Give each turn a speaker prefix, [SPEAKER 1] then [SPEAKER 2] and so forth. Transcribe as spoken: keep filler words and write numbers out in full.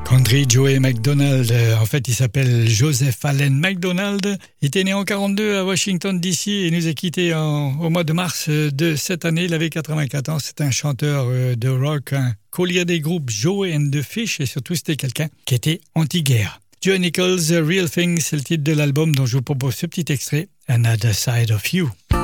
[SPEAKER 1] Country Joey McDonald, en fait il s'appelle Joseph Allen McDonald, il était né en quarante-deux à Washington D C et nous a quittés en, au mois de mars de cette année, il avait quatre-vingt-quatre ans, c'est un chanteur de rock, un collier des groupes Joey and the Fish et surtout c'était quelqu'un qui était anti-guerre. Joe Nichols, Real Thing, c'est le titre de l'album dont je vous propose ce petit extrait, Another Side of You.